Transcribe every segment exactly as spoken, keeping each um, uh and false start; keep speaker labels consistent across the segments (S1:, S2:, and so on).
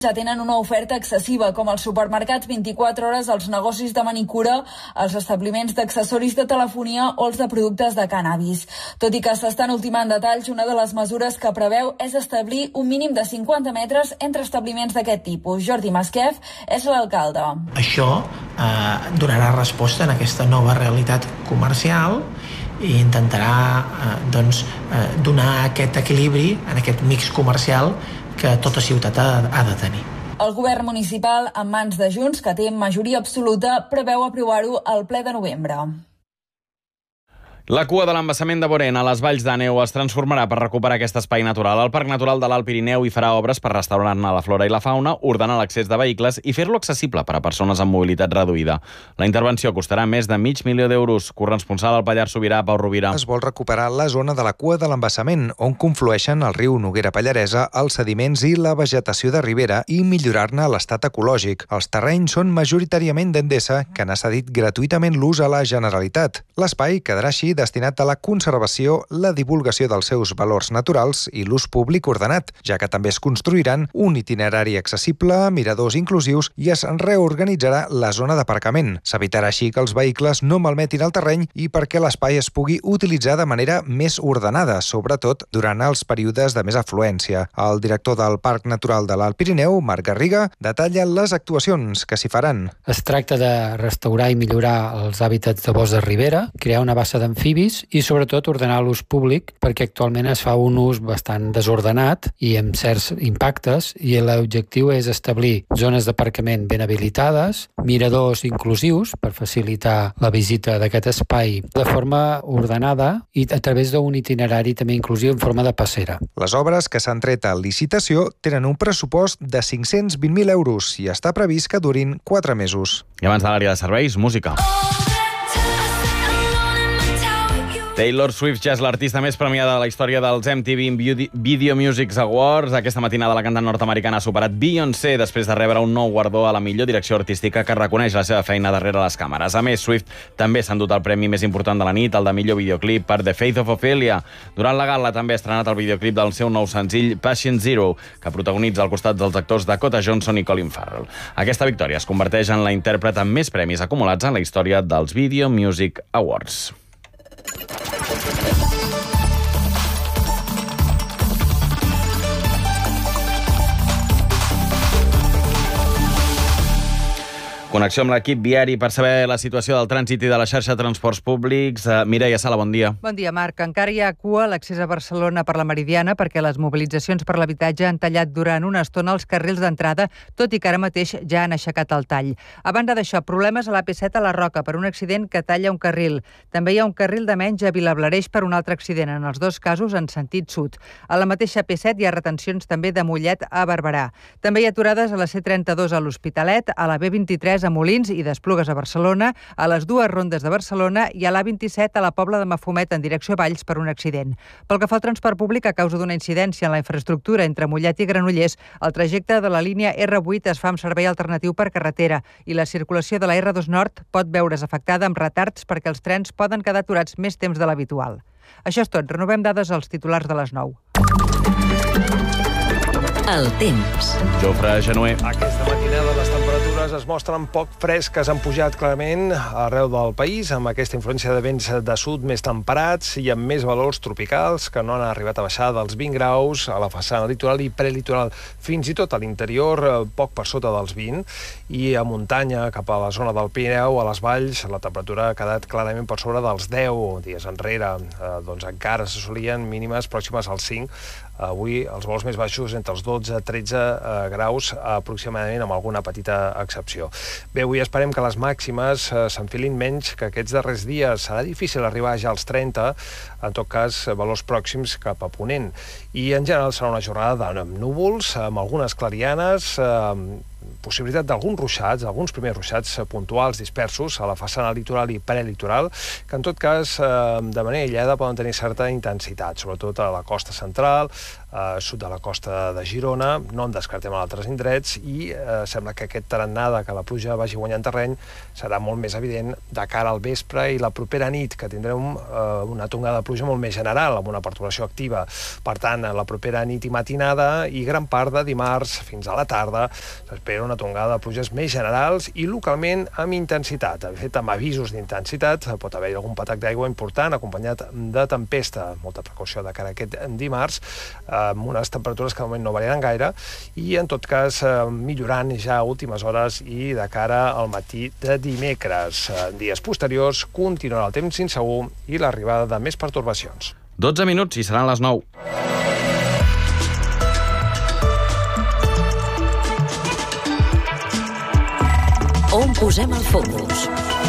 S1: ja tenen una oferta excessiva, com els supermercats vint-i-quatre hores, els negocis de manicura, els establiments d'accessoris de telefonia o els de productes de cànnabis. Tot i que s'estan ultimant detalls, una de les mesures que preveu és establir un mínim de cinquanta metres entre establiments d'aquest tipus. Jordi Masquef és l'alcalde.
S2: Això eh, donarà resposta en aquesta nova realitat comercial i intentarà eh, doncs, eh, donar aquest equilibri en aquest mix comercial que tota ciutat ha, ha de tenir.
S1: El govern municipal, en mans de Junts, que té majoria absoluta, preveu aprovar-ho al ple de novembre.
S3: La cua de l'embassament de Borén a les Valls d'Àneu es transformarà per recuperar aquest espai natural. El Parc Natural de l'Alt Pirineu hi farà obres per restaurar-ne la flora i la fauna, ordenar l'accés de vehicles i fer-lo accessible per a persones amb mobilitat reduïda. La intervenció costarà més de mig milió d'euros. Corresponsal al Pallars Sobirà, Pau Rovira.
S4: Es vol recuperar la zona de la cua de l'embassament, on conflueixen el riu Noguera Pallaresa, els sediments i la vegetació de ribera i millorar-ne l'estat ecològic. Els terrenys són majoritàriament d'Endesa, que n'ha cedit gratuïtament l'ús a la Generalitat. L'espai quedarà així destinat a la conservació, la divulgació dels seus valors naturals i l'ús públic ordenat, ja que també es construiran un itinerari accessible, miradors inclusius i es reorganitzarà la zona d'aparcament. S'evitarà així que els vehicles no malmetin el terreny i perquè l'espai es pugui utilitzar de manera més ordenada, sobretot durant els períodes de més afluència. El director del Parc Natural de l'Alt Pirineu, Marc Garriga, detalla les actuacions que s'hi faran.
S5: Es tracta de restaurar i millorar els hàbitats de bosc de ribera, crear una bassa d'amfibis i sobretot ordenar l'ús públic, perquè actualment es fa un ús bastant desordenat i amb certs impactes, i l'objectiu és establir zones d'aparcament ben habilitades, miradors inclusius per facilitar la visita d'aquest espai de forma ordenada i a través d'un itinerari també inclusiu en forma de passera.
S4: Les obres que s'han tret a licitació tenen un pressupost de cinc-cents vint mil euros i està previst que durin quatre mesos.
S3: I abans de l'àrea de serveis, música. Taylor Swift ja és l'artista més premiada de la història dels M T V Video Music Awards. Aquesta matinada la cantant nord-americana ha superat Beyoncé després de rebre un nou guardó a la millor direcció artística que reconeix la seva feina darrere les càmeres. A més, Swift també s'ha endut el premi més important de la nit, el de millor videoclip per The Faith of Ophelia. Durant la gala també ha estrenat el videoclip del seu nou senzill Patient Zero, que protagonitza al costat dels actors Dakota Johnson i Colin Farrell. Aquesta victòria es converteix en la intèrpret amb més premis acumulats en la història dels Video Music Awards. Connexió amb l'equip viari per saber la situació del trànsit i de la xarxa de transports públics. Uh, Mireia Sala, bon dia.
S6: Bon dia, Marc. Encara hi ha cua a l'accés a Barcelona per la Meridiana perquè les mobilitzacions per l'habitatge han tallat durant una estona els carrils d'entrada, tot i que ara mateix ja han aixecat el tall. A banda d'això, problemes a l'A P set a la Roca per un accident que talla un carril. També hi ha un carril de menys a Vilablareix per un altre accident, en els dos casos en sentit sud. A la mateixa A P set hi ha retencions també de Mollet a Barberà. També hi ha aturades a la C trenta-dos a l'Hospitalet, a la B vint-i-tres a Molins i d'Esplugues a Barcelona, a les dues rondes de Barcelona i a l'A vint-i-set a la Pobla de Mafumet en direcció a Valls per un accident. Pel que fa al transport públic, a causa d'una incidència en la infraestructura entre Mollet i Granollers, el trajecte de la línia R vuit es fa amb servei alternatiu per carretera i la circulació de la R dos Nord pot veure's afectada amb retards perquè els trens poden quedar aturats més temps de l'habitual. Això és tot. Renovem dades als titulars de les nou.
S7: El temps.
S3: Jofre Genuer.
S8: Aquesta matinada les temperatures es mostren poc fresques, han pujat clarament arreu del país, amb aquesta influència de vents de sud més temperats i amb més valors tropicals que no han arribat a baixar dels vint graus a la façana litoral i prelitoral. Fins i tot a l'interior, poc per sota dels vint, i a muntanya, cap a la zona del Pirineu, a les valls, la temperatura ha quedat clarament per sobre dels deu dies enrere. Eh, doncs encara s'assolien mínimes pròximes als cinc. Avui els vols més baixos entre els dotze a tretze eh, graus aproximadament, amb alguna petita excepció. Bé, avui esperem que les màximes eh, s'enfilin menys que aquests darrers dies. Serà difícil arribar ja als trenta, en tot cas valors pròxims cap a ponent. I en general serà una jornada amb núvols, amb algunes clarianes, eh, possibilitat d'alguns ruixats, alguns primers ruixats puntuals dispersos a la façana litoral i prelitoral, que en tot cas de manera aïllada poden tenir certa intensitat, sobretot a la costa central, eh, sud de la costa de Girona, no en descartem a altres indrets, i eh, sembla que aquest tarannada, que la pluja vagi guanyant terreny, serà molt més evident de cara al vespre i la propera nit, que tindrem eh, una tongada de pluja molt més general, amb una perturbació activa. Per tant, la propera nit i matinada i gran part de dimarts fins a la tarda s'espera una tongada de pluges més generals i localment amb intensitat. De fet, amb avisos d'intensitat pot haver algun patac d'aigua important acompanyat de tempesta. Molta precaució de cara a aquest dimarts, amb unes temperatures que de moment no variaran gaire i, en tot cas, millorant ja a últimes hores i de cara al matí de dimecres. En dies posteriors continuarà el temps insegur i l'arribada de més pertorbacions.
S3: dotze minuts i seran les nou.
S7: On posem el focus?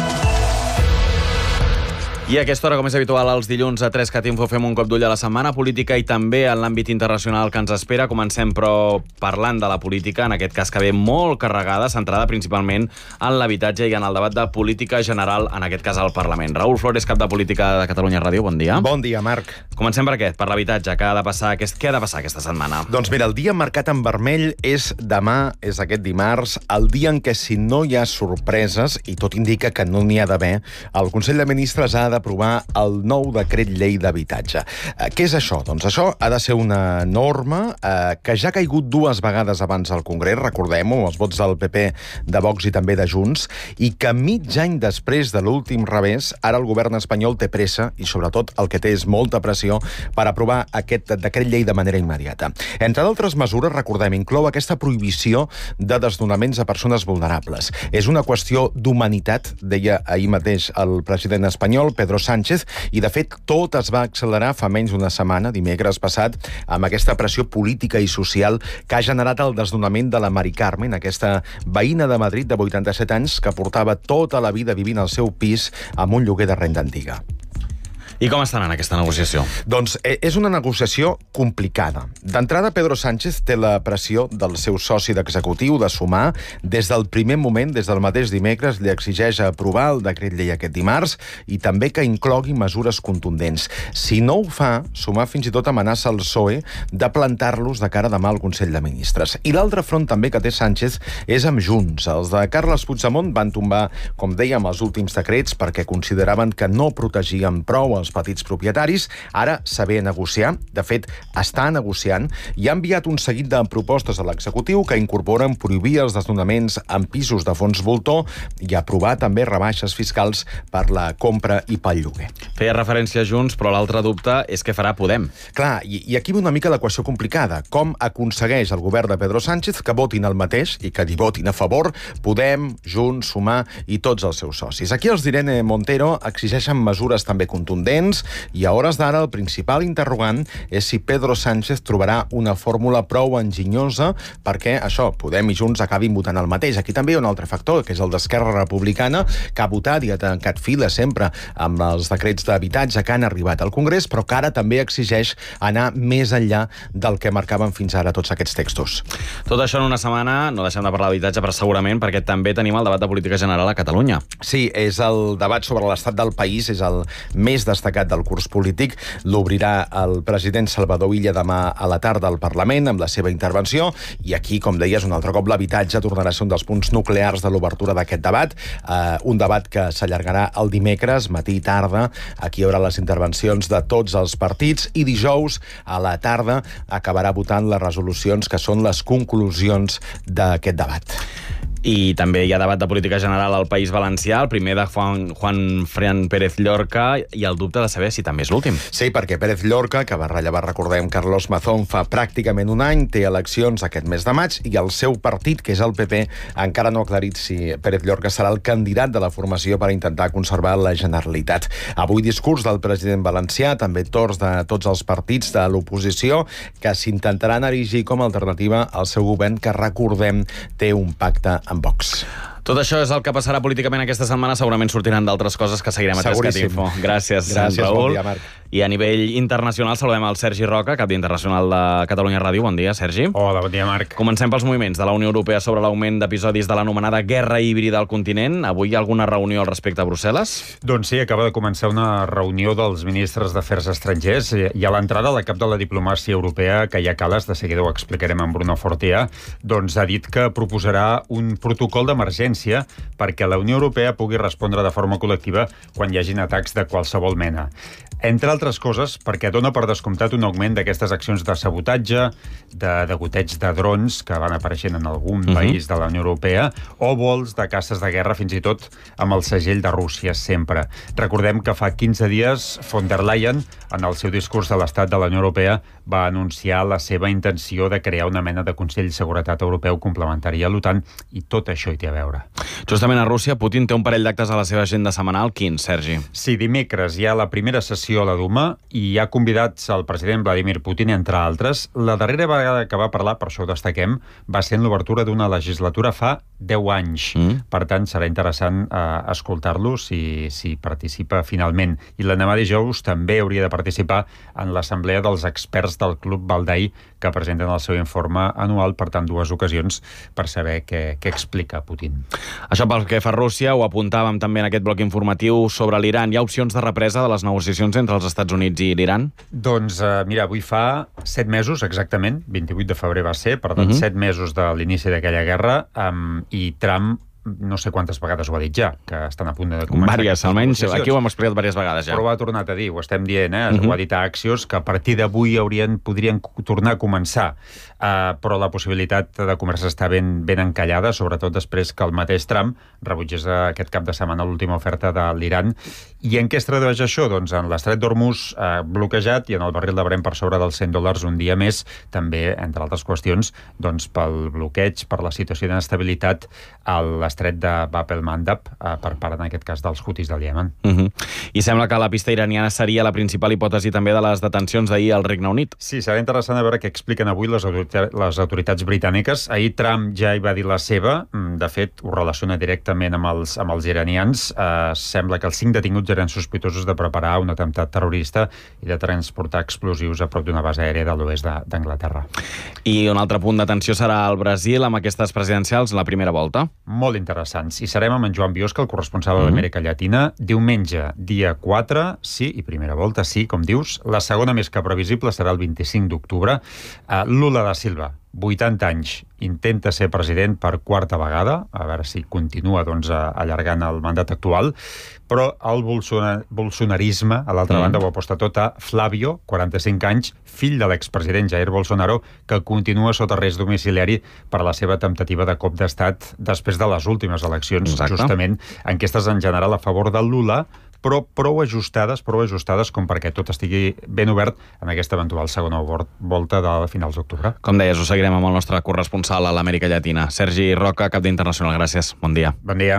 S3: I a aquesta hora, com és habitual, els dilluns a tres cat info fem un cop d'ull a la setmana política i també en l'àmbit internacional que ens espera. Comencem, però, parlant de la política, en aquest cas que ve molt carregada, centrada principalment en l'habitatge i en el debat de política general, en aquest cas al Parlament. Raül Flores, cap de Política de Catalunya Ràdio, bon dia.
S9: Bon dia, Marc.
S3: Comencem per què? Per l'habitatge. Què ha de passar, aquest... què ha de passar aquesta setmana?
S9: Doncs mira, el dia marcat en vermell és demà, és aquest dimarts, el dia en què, si no hi ha sorpreses, i tot indica que no n'hi ha d'haver, el Consell de Ministres ha d'aprovar el nou decret llei d'habitatge. Eh, què és això? Doncs això ha de ser una norma eh, que ja ha caigut dues vegades abans al Congrés, recordem-ho, els vots del P P, de Vox i també de Junts, i que mig any després de l'últim revés, ara el govern espanyol té pressa i, sobretot, el que té és molta pressió per aprovar aquest decret llei de manera immediata. Entre d'altres mesures, recordem, inclou aquesta prohibició de desnonaments a persones vulnerables. És una qüestió d'humanitat, deia ahir mateix el president espanyol, Pedro Sánchez, i de fet tot es va accelerar fa menys d'una setmana, dimecres passat, amb aquesta pressió política i social que ha generat el desnonament de la Mari Carmen, aquesta veïna de Madrid de vuitanta-set anys que portava tota la vida vivint al seu pis amb un lloguer de renda antiga.
S3: I com estan en aquesta negociació?
S9: Doncs eh, és una negociació complicada. D'entrada, Pedro Sánchez té la pressió del seu soci d'executiu de Sumar. Des del primer moment, des del mateix dimecres, li exigeix aprovar el decret llei aquest dimarts i també que inclogui mesures contundents. Si no ho fa, Sumar fins i tot amenaça el P S O E de plantar-los de cara demà al Consell de Ministres. I l'altre front també que té Sánchez és amb Junts. Els de Carles Puigdemont van tombar, com dèiem, els últims decrets perquè consideraven que no protegien prou els petits propietaris. Ara s'ha de negociar, de fet, està negociant i ha enviat un seguit de propostes a l'executiu que incorporen prohibir els desnonaments en pisos de fons voltor i aprovar també rebaixes fiscals per la compra i pel lloguer.
S3: Feia referència a Junts, però l'altre dubte és què farà Podem.
S9: Clar, i, i aquí ve una mica l'equació complicada. Com aconsegueix el govern de Pedro Sánchez que votin el mateix i que hi votin a favor Podem, Junts, Sumar i tots els seus socis. Aquí els d'Irene Montero exigeixen mesures també contundents i a hores d'ara el principal interrogant és si Pedro Sánchez trobarà una fórmula prou enginyosa perquè això, Podem i Junts acabin votant el mateix. Aquí també hi ha un altre factor, que és el d'Esquerra Republicana, que ha votat i ha tancat fila sempre amb els decrets d'habitatge que han arribat al Congrés, però que ara també exigeix anar més enllà del que marcaven fins ara tots aquests textos.
S3: Tot això en una setmana, no deixem de parlar d'habitatge, però segurament perquè també tenim el debat de política general a Catalunya.
S9: Sí, és el debat sobre l'estat del país, és el més destacat del curs polític. L'obrirà el president Salvador Illa demà a la tarda al Parlament amb la seva intervenció i aquí, com deies, un altre cop l'habitatge tornarà a ser un dels punts nuclears de l'obertura d'aquest debat, uh, un debat que s'allargarà el dimecres, matí i tarda. Aquí hi haurà les intervencions de tots els partits i dijous a la tarda acabarà votant les resolucions que són les conclusions d'aquest debat.
S3: I també hi ha debat de política general al País Valencià, el primer de Juan, Juan Fran Pérez Llorca, i el dubte de saber si també és l'últim.
S9: Sí, perquè Pérez Llorca, que va rellevar, recordem, Carlos Mazón fa pràcticament un any, té eleccions aquest mes de maig, i el seu partit, que és el P P, encara no ha aclarit si Pérez Llorca serà el candidat de la formació per intentar conservar la Generalitat. Avui discurs del president valencià, també torns de tots els partits de l'oposició, que s'intentaran erigir com a alternativa al seu govern, que, recordem, té un pacte amb Vox.
S3: Tot això és el que passarà políticament aquesta setmana. Segurament sortiran d'altres coses que seguirem a Trescat Info. Gràcies,
S9: Gràcies,
S3: Raül.
S9: bon dia, Marc.
S3: I a nivell internacional saludem el Sergi Roca, cap d'Internacional de Catalunya Ràdio. Bon dia, Sergi.
S10: Hola, bon dia, Marc.
S3: Comencem pels moviments de la Unió Europea sobre l'augment d'episodis de l'anomenada guerra híbrida al continent. Avui hi ha alguna reunió al respecte a Brussel·les?
S10: Doncs sí, acaba de començar una reunió dels ministres d'Afers Estrangers i a l'entrada la cap de la diplomàcia europea, Kaja Kallas, de seguida ho explicarem amb Bruno Fortea, doncs ha dit que proposarà un protocol d'emergència perquè la Unió Europea pugui respondre de forma col·lectiva quan hi hagin atacs de qualsevol mena. Entre altres coses, perquè dona per descomptat un augment d'aquestes accions de sabotatge, de degoteig de drons que van apareixent en algun uh-huh. país de la Unió Europea, o vols de caces de guerra, fins i tot amb el segell de Rússia, sempre. Recordem que fa quinze dies von der Leyen, en el seu discurs de l'Estat de la Unió Europea, va anunciar la seva intenció de crear una mena de Consell de Seguretat Europeu complementari a l'OTAN, i tot això hi té a veure.
S3: Justament a Rússia, Putin té un parell d'actes a la seva agenda setmanal. Quins, Sergi?
S10: Sí, dimecres hi ha la primera sessió a la Duma i ha convidat el president Vladimir Putin, entre altres. La darrera vegada que va parlar, per això ho destaquem, va ser en l'obertura d'una legislatura fa deu anys. Mm. Per tant, serà interessant eh, escoltar-lo si, si participa finalment. I l'endemà dijous també hauria de participar en l'assemblea dels experts del Club Valdai, que presenten el seu informe anual, per tant, dues ocasions per saber què, què explica Putin.
S3: Això pel que fa a Rússia, ho apuntàvem també en aquest bloc informatiu sobre l'Iran. Hi ha opcions de represa de les negociacions entre els Estats Units i l'Iran?
S10: Doncs, eh, mira, avui fa set mesos, exactament, vint-i-vuit de febrer va ser, per tant, uh-huh. set mesos de l'inici d'aquella guerra, um, i Trump no sé quantes vegades ho ha dit ja, que estan a punt de començar.
S3: Vàries, almenys, aquí ho hem explicat diverses vegades ja.
S10: Però ho ha tornat a dir, ho estem dient, eh? Uh-huh. Ho ha dit a Axios, que a partir d'avui haurien, podrien tornar a començar. Uh, però la possibilitat de comerç està ben, ben encallada, sobretot després que el mateix Trump rebutgés aquest cap de setmana l'última oferta de l'Iran. I en què es tradueix això? Doncs en l'estret d'Hormuz eh, bloquejat i en el barril de Brent per sobre dels cent dòlars un dia més, també, entre altres qüestions, doncs pel bloqueig, per la situació d'inestabilitat a l'estret de Bab el-Mandab, eh, per part, en aquest cas, dels hutis del Iemen.
S3: Uh-huh. I sembla que la pista iraniana seria la principal hipòtesi també de les detencions d'ahir al Regne Unit.
S10: Sí, serà interessant a veure què expliquen avui les, autoritats, les autoritats britàniques. Ahir Trump ja hi va dir la seva, de fet, ho relaciona directament amb els, amb els iranians. Eh, sembla que els cinc detinguts eren sospitosos de preparar un atemptat terrorista i de transportar explosius a prop d'una base aèria de l'oest d'Anglaterra.
S3: I un altre punt d'atenció serà el Brasil amb aquestes presidencials, la primera volta.
S10: Molt interessants. I serem amb en Joan Biosca, el corresponsal de l'Amèrica Llatina, diumenge, dia quatre, sí, i primera volta, sí, com dius. La segona, més que previsible, serà el vint-i-cinc d'octubre. Uh, Lula da Silva, vuitanta anys, intenta ser president per quarta vegada, a veure si continua doncs, allargant el mandat actual, però el bolsonarisme, a l'altra mm. banda, ho aposta tot a Flavio, quaranta-cinc anys, fill de l'expresident Jair Bolsonaro, que continua sota arrest domiciliari per la seva temptativa de cop d'estat després de les últimes eleccions, Exacte. justament enquestes en general a favor del Lula, però prou ajustades, prou ajustades com perquè tot estigui ben obert en aquesta eventual segona volta de finals d'octubre.
S3: Com deies, ho seguirem amb el nostre corresponsal a l'Amèrica Llatina. Sergi Roca, cap d'Internacional. Gràcies. Bon dia.
S10: Bon dia.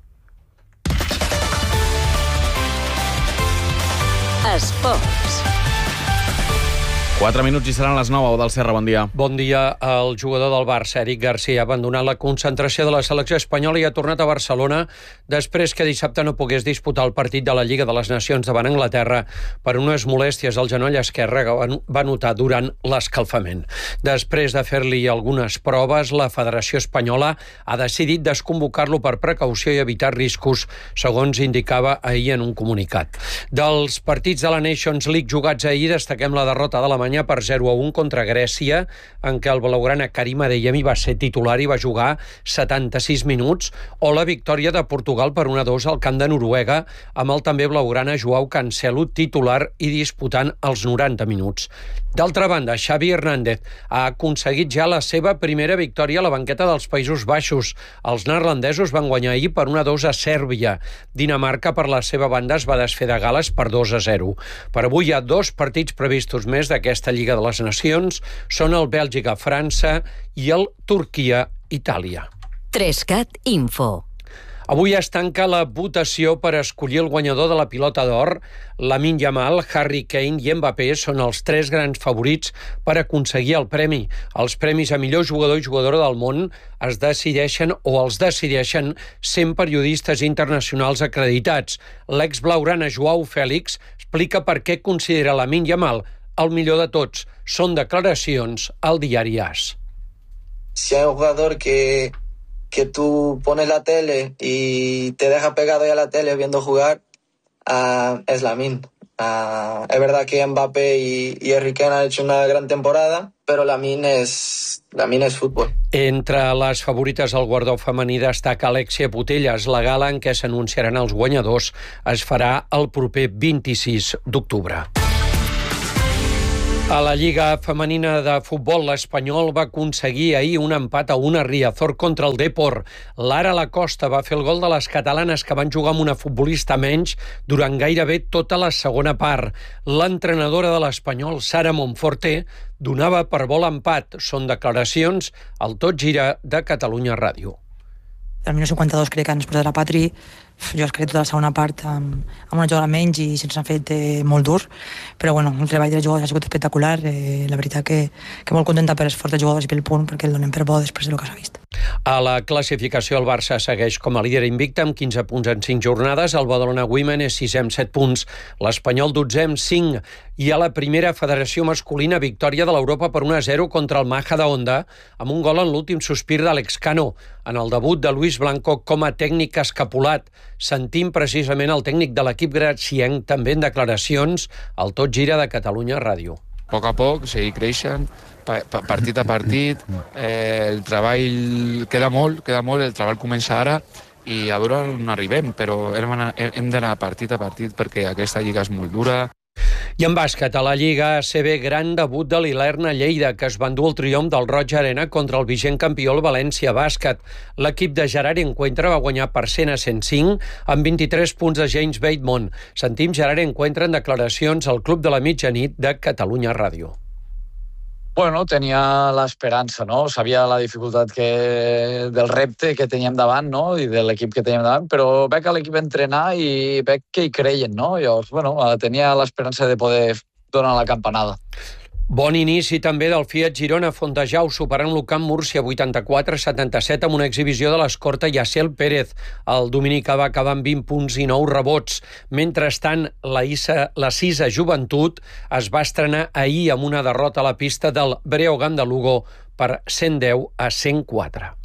S7: Esports.
S3: Quatre minuts i seran les nou. Del Serra, bon dia.
S11: Bon dia. El jugador del Barça, Eric Garcia, ha abandonat la concentració de la selecció espanyola i ha tornat a Barcelona després que dissabte no pogués disputar el partit de la Lliga de les Nacions davant Anglaterra per unes molèsties al genoll esquerre que va notar durant l'escalfament. Després de fer-li algunes proves, la Federació Espanyola ha decidit desconvocar-lo per precaució i evitar riscos, segons indicava ahir en un comunicat. Dels partits de la Nations League jugats ahir, destaquem la derrota d'Alemanya per zero a un contra Grècia, en què el blaugrana Karim Adeyemi va ser titular i va jugar setanta-sis minuts, o la victòria de Portugal per un a dos al camp de Noruega, amb el també blaugrana Joao Cancelo titular i disputant els noranta minuts. D'altra banda, Xavi Hernández ha aconseguit ja la seva primera victòria a la banqueta dels Països Baixos. Els neerlandesos van guanyar ahir per un a dos a Sèrbia. Dinamarca, per la seva banda, es va desfer de Gal·les per dos a zero. Per avui hi ha dos partits previstos més d'aquesta Lliga de les Nacions. Són el Bèlgica-França i el Turquia-Itàlia.
S7: Trescat Info.
S11: Avui es tanca la votació per escollir el guanyador de la pilota d'or. Lamine Yamal, Harry Kane i Mbappé són els tres grans favorits per aconseguir el premi. Els premis a millor jugador i jugadora del món es decideixen o els decideixen cent periodistes internacionals acreditats. L'ex-blaugrana Joao Fèlix explica per què considera Lamine Yamal el millor de tots. Són declaracions al diari AS.
S12: Si hay un jugador que... que tú pones la tele y te deja pegado ya a la tele viendo jugar, uh, es Lamine. Uh, es verdad que Mbappé y, y Harry Kane han hecho una gran temporada, pero Lamine es, Lamine es fútbol.
S11: Entre les favorites al guardó femení destaca Alexia Putellas. La gala en què s'anunciaran els guanyadors es farà el proper vint-i-sis d'octubre. A la Lliga Femenina de Futbol, l'Espanyol va aconseguir ahir un empat a un a Riazor contra el Depor. Lara Lacosta va fer el gol de les catalanes, que van jugar amb una futbolista menys durant gairebé tota la segona part. L'entrenadora de l'Espanyol, Sara Monforte, donava per bo l'empat. Són declaracions al Tot Gira de Catalunya Ràdio.
S13: Al minut cinquanta-dos crec que ens posa la Patri. Jo es crec tota la segona part amb, amb una jugada menys i se'ns ha fet eh, molt dur, però bueno, el treball de les jugadors ha sigut espectacular. Eh, la veritat que, que molt contenta per l'esforç de jugadors i pel punt, perquè el donem per bo després del que s'ha vist.
S11: A la classificació el Barça segueix com a líder invicte amb quinze punts en cinc jornades, el Badalona Women és sisè amb set punts, l'Espanyol dotzè amb cinc, i a la primera federació masculina victòria de l'Europa per un a zero contra el Majada Honda amb un gol en l'últim sospir d'Àlex Cano, en el debut de Luis Blanco com a tècnic escapulat. Sentim precisament el tècnic de l'equip gracienc també en declaracions al Tot Gira de Catalunya Ràdio.
S14: A poc a poc, seguir creixent, partit a partit, eh, el treball queda molt, queda molt, el treball comença ara i a veure on arribem, però hem d'anar partit a partit perquè aquesta lliga és molt dura.
S11: I en bàsquet, a la Lliga A C B, gran debut de l'Ilerna Lleida, que es va endur el triomf del Roig Arena contra el vigent campió el València Bàsquet. L'equip de Gerard Encuentra va guanyar per cent a cent cinc amb vint-i-tres punts de James Bateman. Sentim Gerard Encuentra en declaracions al Club de la Mitjanit de Catalunya Ràdio.
S15: Bueno, tenia l'esperança, no? Sabia la dificultat que, del repte que teníem davant, no? I de l'equip que teníem davant, però veig que l'equip entrenar i veig que hi creien, no? Llavors, bueno, tenia l'esperança de poder donar la campanada.
S11: Bon inici també del Fiat Girona Fontejau, superant l'Ucamp Múrcia vuitanta-quatre a setanta-set amb una exhibició de l'escorta Yaciel Pérez. El dominicà va acabar amb vint punts i nou rebots. Mentrestant, la, Issa, la Sisa Joventut es va estrenar ahir amb una derrota a la pista del Breogán de Lugo per cent deu a cent quatre.